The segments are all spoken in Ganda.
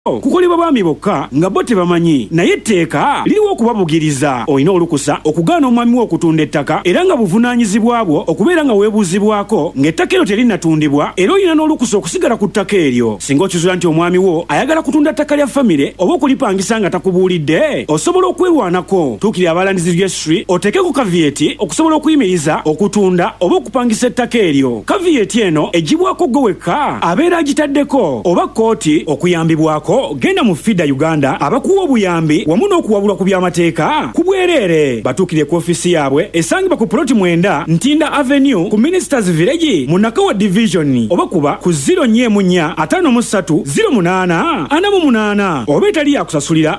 kukolebwa bwami bokka nga bo tebamanyi naye etteeka liriwo okubabugiriza olina olukusa okugaana omwami wo okutunda ettaka era nga buvunaanyizibwa bwo okubeera nga weebuuzibwako ng'ettaka eryo terinnatundibwa era olina n'olukusa okusigala ku ttaka eryo. Singa okizuula nti omwami wo ayagala kutunda ttaka lya famire oba okulipangisa nga takubuulidde, osobola okwerwanako. Tuukirira abalandizi registry oteekeko kavieti okusobola okuyimiriza okutunda oba okupangisa ettaka eryo. Kavieti eno egibwako gwe wekka abeera agitaddeko oba kkooti okuyambibwako. Genda mu FIDA Uganda abakuwa obuyambi wamu n'okuwabulwa ku by'amateeka ku bwereere. Batuukire ku ofisi yaabwe esangibwa ku Ploti 9 Ntinda Avenue ku Ministers Village mu Nakawa Division oba kuba ku 0-4-53-08-48 oba etali yakusasulira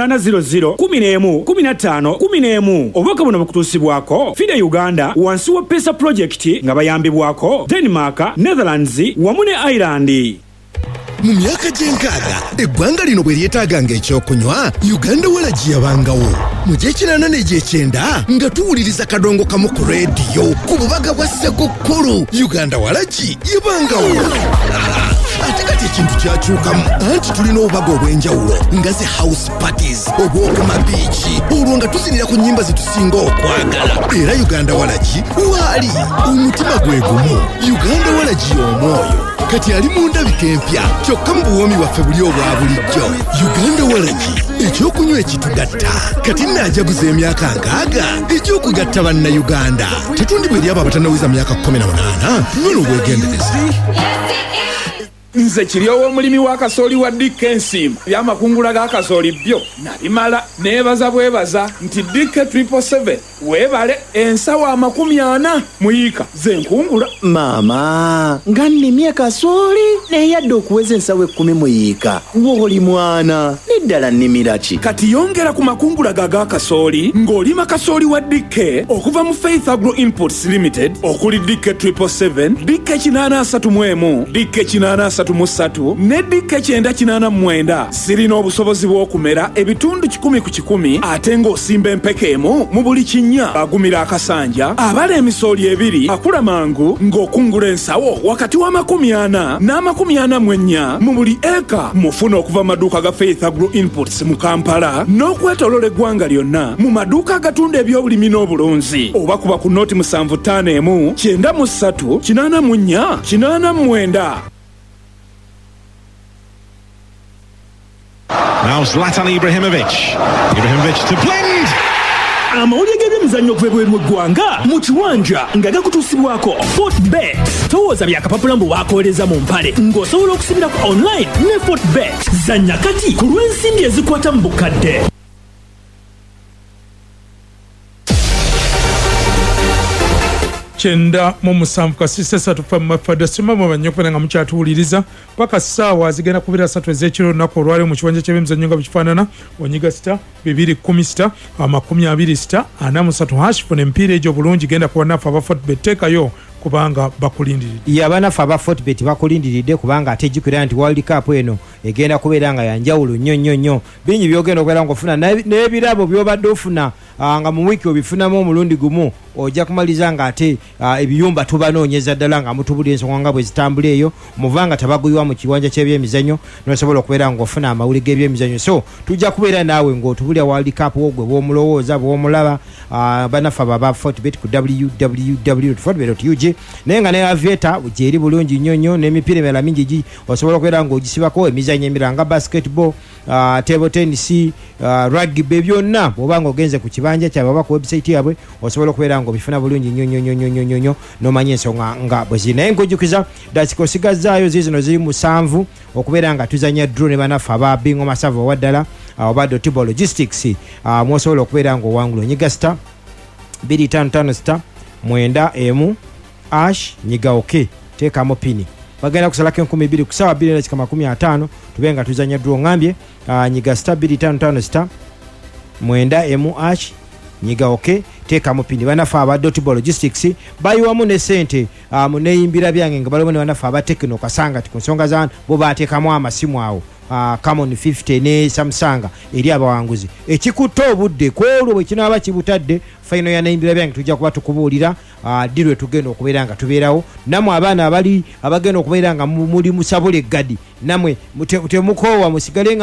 0800-11-15-11. Obubaka buno bukutuusibwako FIDA Uganda wansi wa PESA Project nga bayambibwako Denmark, Netherlands wamu ne Ireland. Mu myaka gy'enkaaga eggwanga lino bwe lyetaaganga ekyokunywa Uganda Walagi yabangawo. Mu gy'ekinaana n'egy'ekyenda nga tuwuliriza kadongo kamu ku leediyo ku bubaga bwa Ssekukkulu Uganda Walagi yabangawo. Ate kati ekintu kyakyukamu anti tulina obubaga obw'enjawulo nga ze house parties obw'okuma biiki olwo nga tuzinira ku nnyimba zetusinga okwagala. Era Uganda Walagi waali omutima gwe gumu. Uganda Walagi omwoyo kati ali mu ndabika empya kyokka mu buwoomi bwaffe buli obwa bulijjo. Uganda Walagi ekyokunywa ekitugatta kati naajaguza emyaka 60 ekyokugatta bannayuganda. Tetundibwa eri abo abatannawiza myaka 18 nnono obwegendereza. Nze kiryowo omulimi wa kasooli wa Dickensim byamakungula ga kasooli byo nabimala neebaza bwebaza nti Dick 777 weebale ensawo 40 muyiika ze nkungula. Maama nga nnimye kasooli neyadde okuweza ensawo 10 muyiika woli mwana neddala nnimira ki? Kati yongera ku makungula ga kasooli ng'olima kasooli wa Dick okuva mu Faith Agro Imports Limited okuli Dick 777, Dick 831, Dick 833 ne Dick 989 sirina obusobozi bw'okumera ebitundu 10 ku 10 ate ng'osimba empeke emu mu buli kinnya. Agumira akasanja abala emisooli ebiri akula mangu ng'okungula ensawo wakati wa 40 n'44 mu buli eka. Mufuna okuva maduuka ga Faith Agro Imports mu Kampala n'okwetolola eggwanga lyonna mu maduuka agatunda ebyobulimi n'obulunzi oba kuba ku nooti 751 93 84 89. Now Zlatan Ibrahimovic to blend. Amawulire g'ebyemizannyo okuva ebweru w'eggwanga mu kiwanja nga gakutuusibwako Fortbet. Towooza byakapapula mbu waakolereza mu mpale ng'osobola okusibirako online ne Fortbet. Zannya kati ku lw'ensimbi ezikwata mu bukadde. Chenda mu musanvu kasise satufa mafada sima mu banyokubera nga mukyatuwuliriza paka ssaawa zigenda kubira 3 ez'ekiro olunaku olwaleero mu kiwanja ky'ebyemizannyo nga bikifaanana onyiga sita 210 20 43 funa emipiira egyo bulungi genda kuba naffe aba Fortbet teekayo kubanga bakulindiridde. Yabanafu aba Fortbet bakulindiridde kubanga ate jjukira nti World Cup eno egenda kubeera nga yanjawulo nnyo bingi byogenda okubeera ng'ofuna n'ebirabo by'obadde ofuna nga mu wiiki obifunamu omulundi gumu ojja kumaliza nga ate ebiyumba tubanoonyeza ddala nga mutubula ensonga nga bwe zitambula eyo muvanga tabaguyiwa mu kiwanja ky'ebyemizannyo n'osobola okubeera ng'ofuna amawuli g'ebyemizannyo. So tujja kubeera naawe ng'otubulya World Cup wogwe bw'omulowooza bw'omulaba banafu aba Fortbet ku www.fortbet.ug naye nga ne avieta gyeri bulungi nnyo n'emipiira emirala mingi osobola okubeera ng'ogisibako emizannyo emirala nga basketball, table tennis, rugby byonna bw'oba ng'ogenze ku kibanja kyabwe oba ku website yabwe osobola okubeera ng'obifuna bulungi nnyo n'omanya ensonga nga bwe ziri. Naye nkujjukiza dasika osigazzaayo zino ziri 7 okubeera nga tuzanya draw ne banafu aba Bingo Masava owaddala oba Dotibo Logistics mwosobola okubeera ng'owangula onyiga star 255 star 9 nyiga oke teekamu pini bagenda kusalako 2000 ku ssaawa 2:50 tube nga tuzanya draw ngambye nyiga star 255 star 9 nyiga oke teekamu pini. Banafu aba Dotibo Logistics bayiwamu ne sente mu neeyimbira byange nga balimu ne banafu aba Tekno kasanga ku nsonga za bo baateekamu amasimu awo Camon 50 ne Samsung eri abawanguzi ekikutta obudde kwolwo bwe kinaaba kibutadde final ya nayimbira byange tujja kuba tukubuulira dirwe tugenda okubeera nga tubeerawo namwe abaana abali abagenda okubeera nga muli musabule gadi namwe temukoowa musigale